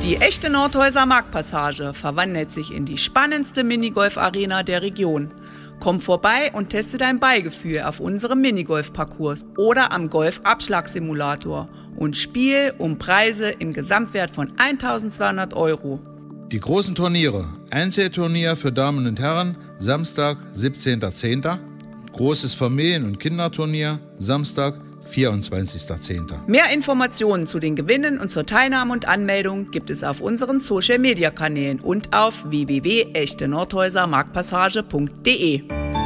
Die echte Nordhäuser Marktpassage verwandelt sich in die spannendste Minigolf-Arena der Region. Komm vorbei und teste dein Ballgefühl auf unserem Minigolf-Parcours oder am Golf-Abschlagssimulator und spiel um Preise im Gesamtwert von 1.200 €. Die großen Turniere. Einzelturnier für Damen und Herren, Samstag, 17.10. Großes Familien- und Kinderturnier, Samstag, 24.10. Mehr Informationen zu den Gewinnen und zur Teilnahme und Anmeldung gibt es auf unseren Social-Media-Kanälen und auf www.echteNordhäusermarktpassage.de.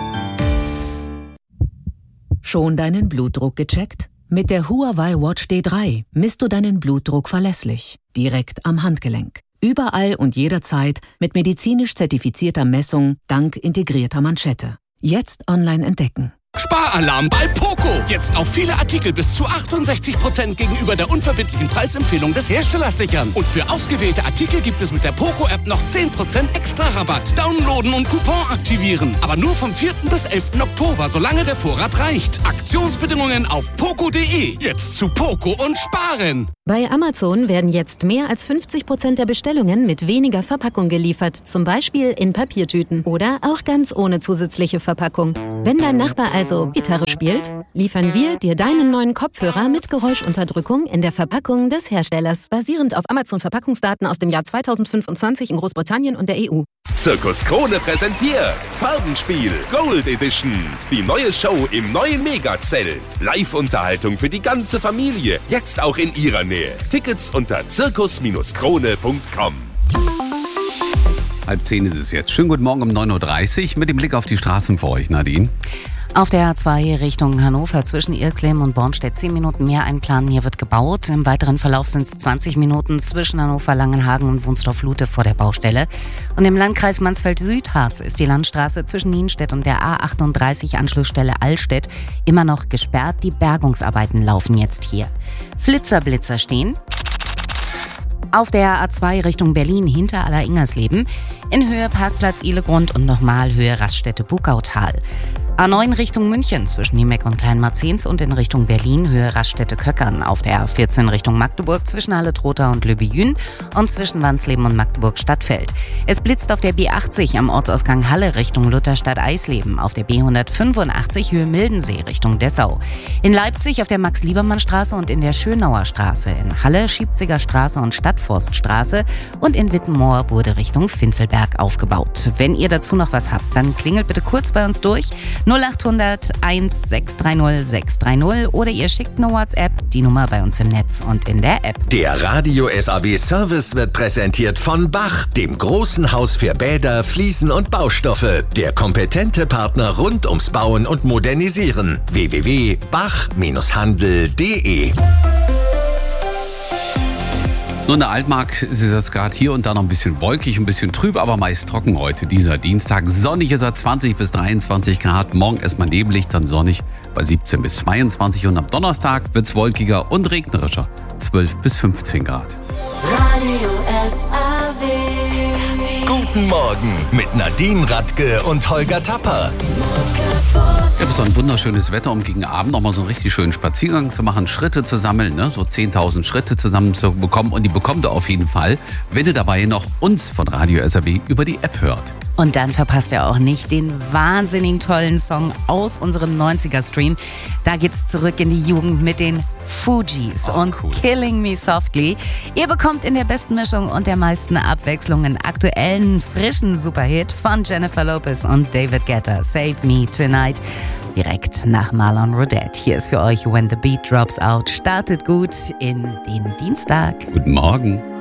Schon deinen Blutdruck gecheckt? Mit der Huawei Watch D3 misst du deinen Blutdruck verlässlich, direkt am Handgelenk. Überall und jederzeit mit medizinisch zertifizierter Messung dank integrierter Manschette. Jetzt online entdecken. Sparalarm bei Poco. Jetzt auf viele Artikel bis zu 68% gegenüber der unverbindlichen Preisempfehlung des Herstellers sichern. Und für ausgewählte Artikel gibt es mit der Poco-App noch 10% extra Rabatt. Downloaden und Coupon aktivieren. Aber nur vom 4. bis 11. Oktober, solange der Vorrat reicht. Aktionsbedingungen auf poco.de. Jetzt zu Poco und sparen. Bei Amazon werden jetzt mehr als 50% der Bestellungen mit weniger Verpackung geliefert. Zum Beispiel in Papiertüten oder auch ganz ohne zusätzliche Verpackung. Wenn dein Nachbar also Gitarre spielt, liefern wir dir deinen neuen Kopfhörer mit Geräuschunterdrückung in der Verpackung des Herstellers. Basierend auf Amazon-Verpackungsdaten aus dem Jahr 2025 in Großbritannien und der EU. Zirkus Krone präsentiert Farbenspiel Gold Edition. Die neue Show im neuen Megazelt. Live-Unterhaltung für die ganze Familie. Jetzt auch in ihrer Nähe. Tickets unter zirkus-krone.com. 9:30 ist es jetzt. Schönen guten Morgen um 9:30 Uhr mit dem Blick auf die Straßen für euch, Nadine. Auf der A2 Richtung Hannover zwischen Irxleben und Bornstedt 10 Minuten mehr einplanen. Hier wird gebaut. Im weiteren Verlauf sind es 20 Minuten zwischen Hannover, Langenhagen und Wunsdorf-Lute vor der Baustelle. Und im Landkreis Mansfeld-Südharz ist die Landstraße zwischen Nienstedt und der A38 Anschlussstelle Allstedt immer noch gesperrt. Die Bergungsarbeiten laufen jetzt hier. Flitzer-Blitzer stehen. Auf der A2 Richtung Berlin hinter Aller-Ingersleben, in Höhe Parkplatz Ihlegrund und nochmal Höhe Raststätte Bukautal. A9 Richtung München zwischen Niemeck und Kleinmarzens und in Richtung Berlin Höhe Raststätte Köckern. Auf der A14 Richtung Magdeburg zwischen Halle-Trotha und Löbejün und zwischen Wansleben und Magdeburg-Stadtfeld. Es blitzt auf der B80 am Ortsausgang Halle Richtung Lutherstadt-Eisleben. Auf der B185 Höhe Mildensee Richtung Dessau. In Leipzig auf der Max-Liebermann-Straße und in der Schönauer Straße. In Halle Schiebziger Straße und Stadtforststraße. Und in Wittenmoor wurde Richtung Finzelberg aufgebaut. Wenn ihr dazu noch was habt, dann klingelt bitte kurz bei uns durch. 0800 1630 630 oder ihr schickt eine WhatsApp, die Nummer bei uns im Netz und in der App. Der Radio SAW Service wird präsentiert von Bach, dem großen Haus für Bäder, Fliesen und Baustoffe. Der kompetente Partner rund ums Bauen und Modernisieren. www.bach-handel.de. Nur in der Altmark ist es jetzt gerade hier und da noch ein bisschen wolkig, ein bisschen trüb, aber meist trocken heute. Dieser Dienstag sonnig ist er 20 bis 23 Grad. Morgen erstmal nebelig, dann sonnig bei 17 bis 22. Und am Donnerstag wird es wolkiger und regnerischer. 12 bis 15 Grad. Radio SAW. Guten Morgen mit Nadine Radke und Holger Tapper. Ja, es ist ein wunderschönes Wetter, um gegen Abend noch mal so einen richtig schönen Spaziergang zu machen, Schritte zu sammeln, ne? So 10.000 Schritte zusammen zu bekommen. Und die bekommt ihr auf jeden Fall, wenn ihr dabei noch uns von Radio SAW über die App hört. Und dann verpasst ihr auch nicht den wahnsinnig tollen Song aus unserem 90er-Stream. Da geht's zurück in die Jugend mit den Fugees und cool. Killing Me Softly. Ihr bekommt in der besten Mischung und der meisten Abwechslung einen aktuellen, frischen Superhit von Jennifer Lopez und David Guetta. Save Me Tonight. Direkt nach Marlon Rodette. Hier ist für euch When the Beat Drops Out. Startet gut in den Dienstag. Guten Morgen.